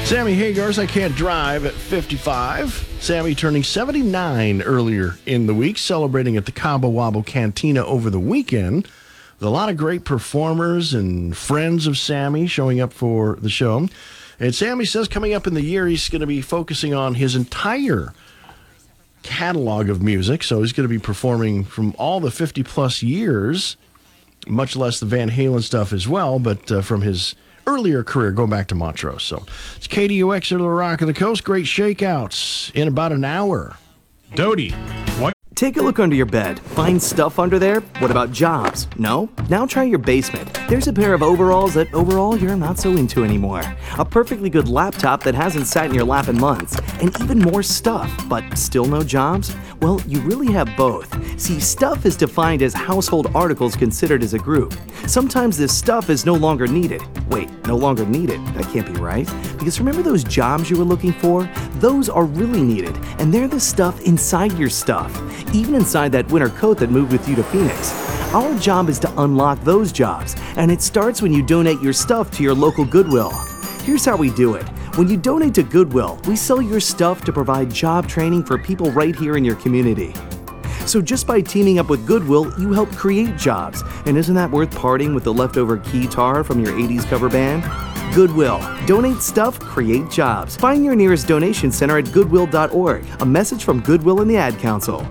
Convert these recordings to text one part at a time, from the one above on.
Sammy Hagar's I Can't Drive at 55. Sammy turning 79 earlier in the week, celebrating at the Cabo Wabo Cantina over the weekend. With a lot of great performers and friends of Sammy showing up for the show. And Sammy says coming up in the year, he's going to be focusing on his entire catalog of music. So he's going to be performing from all the 50-plus years, much less the Van Halen stuff as well, but from his earlier career, going back to Montrose. So it's KDUX or the Rock of the Coast. Great shakeouts in about an hour. Doty, what? Take a look under your bed. Find stuff under there? What about jobs? No? Now try your basement. There's a pair of overalls that overall you're not so into anymore. A perfectly good laptop that hasn't sat in your lap in months. And even more stuff, but still no jobs? Well, you really have both. See, stuff is defined as household articles considered as a group. Sometimes this stuff is no longer needed. Wait, no longer needed? That can't be right. Because remember those jobs you were looking for? Those are really needed, and they're the stuff inside your stuff. Even inside that winter coat that moved with you to Phoenix. Our job is to unlock those jobs, and it starts when you donate your stuff to your local Goodwill. Here's how we do it. When you donate to Goodwill, we sell your stuff to provide job training for people right here in your community. So just by teaming up with Goodwill, you help create jobs. And isn't that worth parting with the leftover keytar from your 80s cover band? Goodwill. Donate stuff, create jobs. Find your nearest donation center at goodwill.org. A message from Goodwill and the Ad Council.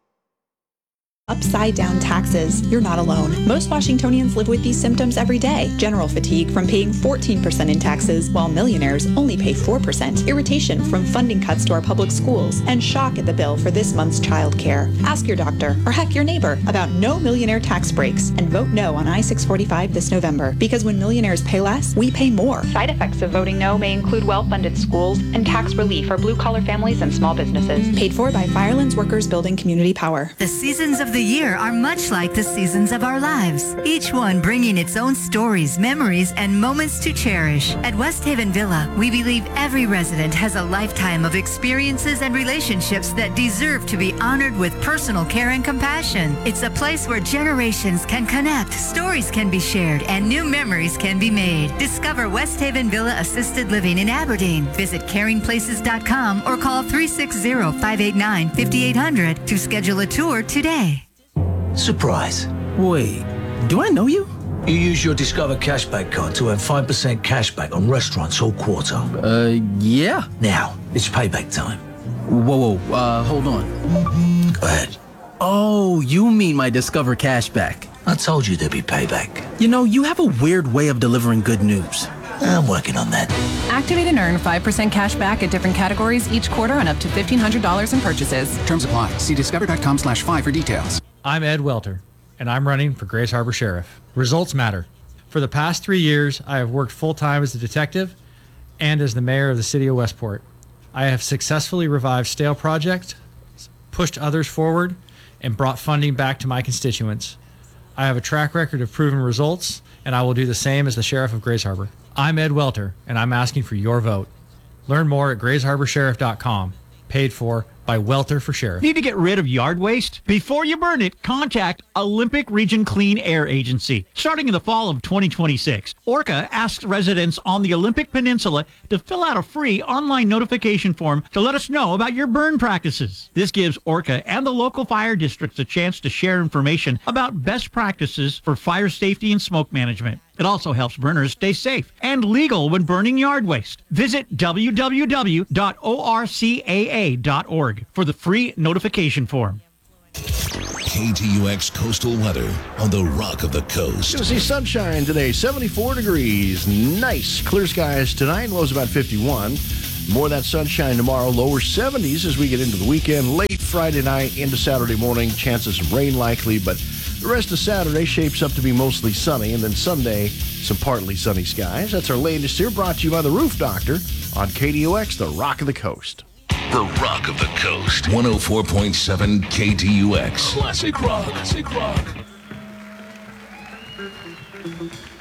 Upside down taxes. You're not alone. Most Washingtonians live with these symptoms every day. General fatigue from paying 14% in taxes, while millionaires only pay 4%. Irritation from funding cuts to our public schools, and shock at the bill for this month's child care. Ask your doctor, or heck, your neighbor, about no millionaire tax breaks, and vote no on I-645 this November. Because when millionaires pay less, we pay more. Side effects of voting no may include well-funded schools and tax relief for blue-collar families and small businesses. Paid for by Firelands Workers Building Community Power. The seasons of the year are much like the seasons of our lives, each one bringing its own stories, memories, and moments to cherish. At West Haven Villa, we believe every resident has a lifetime of experiences and relationships that deserve to be honored with personal care and compassion. It's a place where generations can connect, stories can be shared, and new memories can be made. Discover West Haven Villa Assisted Living in Aberdeen. Visit caringplaces.com or call 360-589-5800 to schedule a tour today. Surprise. Wait, do I know you? You use your Discover Cashback card to earn 5% cashback on restaurants all quarter. Yeah. Now, it's payback time. Whoa, hold on. Go ahead. Oh, you mean my Discover Cashback. I told you there'd be payback. You know, you have a weird way of delivering good news. I'm working on that. Activate and earn 5% cash back at different categories each quarter on up to $1,500 in purchases. Terms apply. See discover.com/5 for details. I'm Ed Welter, and I'm running for Grays Harbor Sheriff. Results matter. For the past 3 years, I have worked full-time as a detective and as the mayor of the city of Westport. I have successfully revived stale projects, pushed others forward, and brought funding back to my constituents. I have a track record of proven results, and I will do the same as the Sheriff of Grays Harbor. I'm Ed Welter, and I'm asking for your vote. Learn more at graysharborsheriff.com. Paid for by Welter for Sheriff. Need to get rid of yard waste? Before you burn it, contact Olympic Region Clean Air Agency. Starting in the fall of 2026, ORCA asks residents on the Olympic Peninsula to fill out a free online notification form to let us know about your burn practices. This gives ORCA and the local fire districts a chance to share information about best practices for fire safety and smoke management. It also helps burners stay safe and legal when burning yard waste. Visit www.orcaa.org for the free notification form. KTUX Coastal Weather on the Rock of the Coast. Going to see sunshine today, 74 degrees. Nice. Clear skies tonight, lows about 51. More of that sunshine tomorrow, lower 70s as we get into the weekend. Late Friday night into Saturday morning, chances of rain likely, but the rest of Saturday shapes up to be mostly sunny, and then Sunday, some partly sunny skies. That's our latest here, brought to you by the Roof Doctor on KDUX, the Rock of the Coast. The Rock of the Coast, 104.7 KTUX. Classic rock. Classic rock.